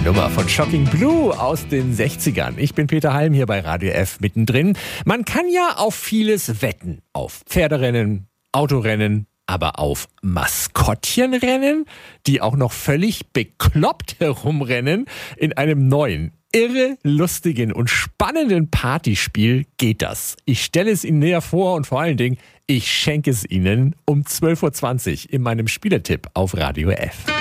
Nummer von Shocking Blue aus den 60ern. Ich bin Peter Halm hier bei Radio F mittendrin. Man kann ja auf vieles wetten. Auf Pferderennen, Autorennen, aber auf Maskottchenrennen, die auch noch völlig bekloppt herumrennen. In einem neuen, irre, lustigen und spannenden Partyspiel geht das. Ich stelle es Ihnen näher vor und vor allen Dingen, ich schenke es Ihnen um 12.20 Uhr in meinem Spieletipp auf Radio F.